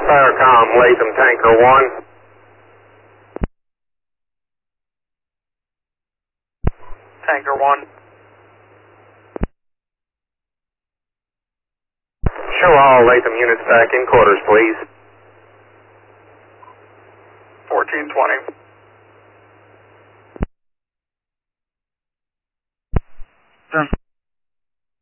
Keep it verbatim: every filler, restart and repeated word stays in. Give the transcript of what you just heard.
Firecom, Latham Tanker one. Tanker one. Show all Latham units back in quarters, please. fourteen twenty.